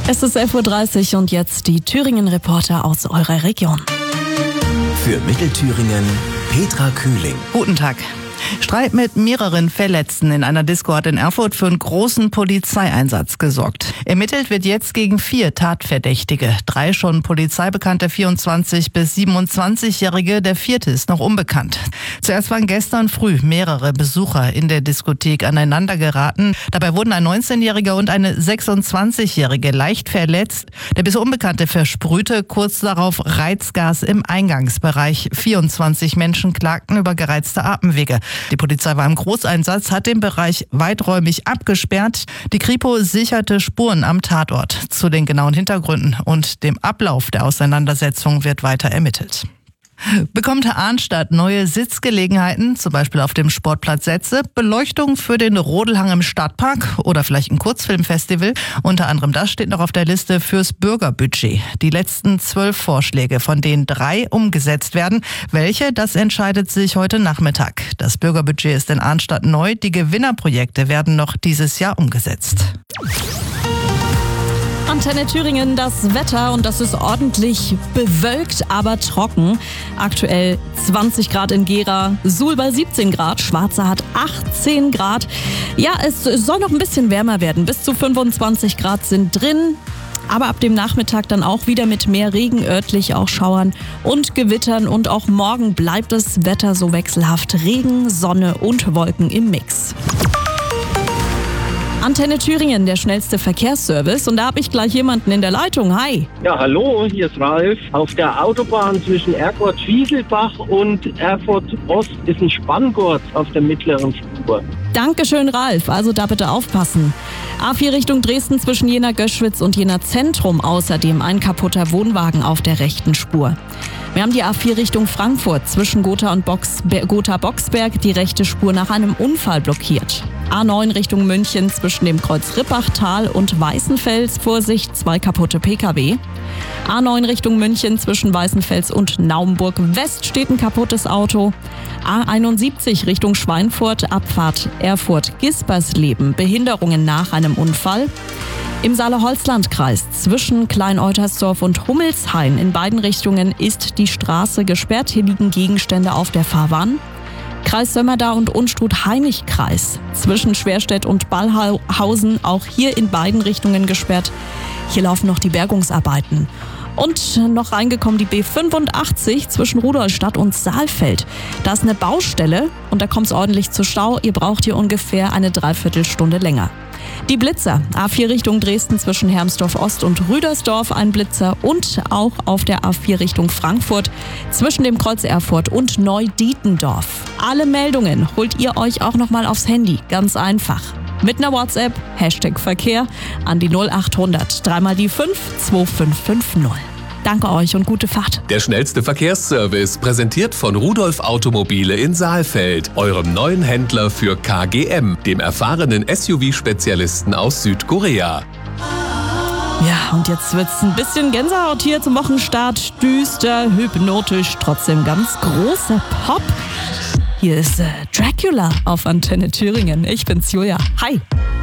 Es ist 11.30 Uhr und jetzt die Thüringen-Reporter aus eurer Region. Für Mittelthüringen Petra Kühling. Guten Tag. Streit mit mehreren Verletzten in einer Disco hat in Erfurt für einen großen Polizeieinsatz gesorgt. Ermittelt wird jetzt gegen 4 Tatverdächtige. 3 schon polizeibekannte 24- bis 27-Jährige, der 4. ist noch unbekannt. Zuerst waren gestern früh mehrere Besucher in der Diskothek aneinander geraten. Dabei wurden ein 19-Jähriger und eine 26-Jährige leicht verletzt. Der bisher Unbekannte versprühte kurz darauf Reizgas im Eingangsbereich. 24 Menschen klagten über gereizte Atemwege. Die Polizei war im Großeinsatz, hat den Bereich weiträumig abgesperrt. Die Kripo sicherte Spuren am Tatort. Zu den genauen Hintergründen und dem Ablauf der Auseinandersetzung wird weiter ermittelt. Bekommt Arnstadt neue Sitzgelegenheiten, zum Beispiel auf dem Sportplatz Setze, Beleuchtung für den Rodelhang im Stadtpark oder vielleicht ein Kurzfilmfestival? Unter anderem das steht noch auf der Liste fürs Bürgerbudget. Die letzten 12 Vorschläge, von denen 3 umgesetzt werden. Welche, das entscheidet sich heute Nachmittag. Das Bürgerbudget ist in Arnstadt neu. Die Gewinnerprojekte werden noch dieses Jahr umgesetzt. Antenne Thüringen, das Wetter, und das ist ordentlich bewölkt, aber trocken. Aktuell 20 Grad in Gera, Suhl bei 17 Grad, Schwarza hat 18 Grad. Ja, es soll noch ein bisschen wärmer werden, bis zu 25 Grad sind drin. Aber ab dem Nachmittag dann auch wieder mit mehr Regen, örtlich auch Schauern und Gewittern. Und auch morgen bleibt das Wetter so wechselhaft. Regen, Sonne und Wolken im Mix. Antenne Thüringen, der schnellste Verkehrsservice. Und da habe ich gleich jemanden in der Leitung. Hi. Ja, hallo, hier ist Ralf. Auf der Autobahn zwischen Erfurt-Schieselbach und Erfurt-Ost ist ein Spanngurt auf der mittleren Spur. Dankeschön, Ralf. Also da bitte aufpassen. A4 Richtung Dresden zwischen Jena-Göschwitz und Jena-Zentrum. Außerdem ein kaputter Wohnwagen auf der rechten Spur. Wir haben die A4 Richtung Frankfurt zwischen Gotha und Gotha-Boxberg die rechte Spur nach einem Unfall blockiert. A9 Richtung München zwischen dem Kreuz Rippachtal und Weißenfels. Vorsicht, 2 kaputte Pkw. A9 Richtung München zwischen Weißenfels und Naumburg West steht ein kaputtes Auto. A71 Richtung Schweinfurt, Abfahrt Erfurt-Gispersleben. Behinderungen nach einem Unfall. Im Saale-Holzland-Kreis zwischen Klein-Eutersdorf und Hummelshain in beiden Richtungen ist die Straße gesperrt. Hier liegen Gegenstände auf der Fahrbahn. Kreis Sömmerda und Unstrut-Hainich-Kreis zwischen Schwerstedt und Ballhausen, auch hier in beiden Richtungen gesperrt. Hier laufen noch die Bergungsarbeiten. Und noch reingekommen die B85 zwischen Rudolstadt und Saalfeld. Da ist eine Baustelle und da kommt es ordentlich zu Stau. Ihr braucht hier ungefähr eine Dreiviertelstunde länger. Die Blitzer, A4 Richtung Dresden zwischen Hermsdorf Ost und Rüdersdorf ein Blitzer und auch auf der A4 Richtung Frankfurt zwischen dem Kreuz Erfurt und Neudietendorf. Alle Meldungen holt ihr euch auch nochmal aufs Handy, ganz einfach. Mit einer WhatsApp, #Verkehr an die 0800 3 mal die 5 2550. Danke euch und gute Fahrt. Der schnellste Verkehrsservice, präsentiert von Rudolf Automobile in Saalfeld, eurem neuen Händler für KGM, dem erfahrenen SUV-Spezialisten aus Südkorea. Ja, und jetzt wird's ein bisschen Gänsehaut hier zum Wochenstart. Düster, hypnotisch, trotzdem ganz großer Pop. Hier ist Dracula auf Antenne Thüringen. Ich bin's, Julia. Hi.